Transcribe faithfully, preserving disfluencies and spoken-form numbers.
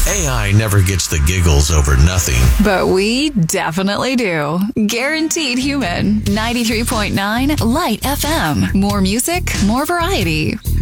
A I never gets the giggles over nothing. But we definitely do. Guaranteed Human. ninety-three point nine Light F M. More music, more variety.